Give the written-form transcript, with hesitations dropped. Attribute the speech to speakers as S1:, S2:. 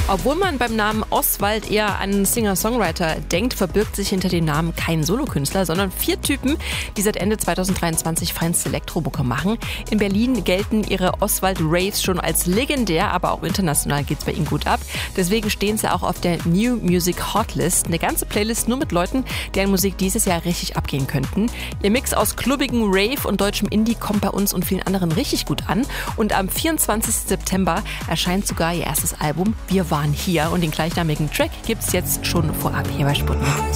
S1: Obwohl man beim Namen Oswald eher an einen Singer-Songwriter denkt, verbirgt sich hinter dem Namen kein Solokünstler, sondern 4 Typen, die seit Ende 2023 feinste Elektromucke machen. In Berlin gelten ihre Oswald-Raves schon als legendär, aber auch international geht's bei ihnen gut ab. Deswegen stehen sie auch auf der New Music Hotlist. Eine ganze Playlist nur mit Leuten, deren Musik dieses Jahr richtig abgehen könnten. Ihr Mix aus klubbigem Rave und deutschem Indie kommt bei uns und vielen anderen richtig gut an. Und am 24. September erscheint sogar ihr erstes Album Wir waren hier und den gleichnamigen Track gibt's jetzt schon vorab hier bei Sputnik.